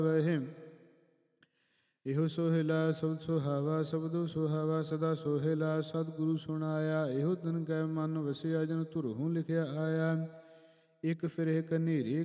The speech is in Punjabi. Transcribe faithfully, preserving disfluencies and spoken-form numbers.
ਵਹਿ। ਇਹੋ ਸੋਹਿਲਾ ਸਬਦ ਸੁਹਾਵਾ, ਸਬਦੋ ਸੁਹਾਵਾ ਸਦਾ ਸੋਹਿਲਾ। ਸਤਿਗੁਰੂ ਸੁਣਾਇਆ ਇਹੋ ਤਨ ਕੈ ਮਨ ਵਸਿਆ, ਜਨ ਧੁਰਹੂ ਲਿਖਿਆ ਆਇਆ। ਇਕ ਫਿਰਹਿ ਕਨੇਰੇ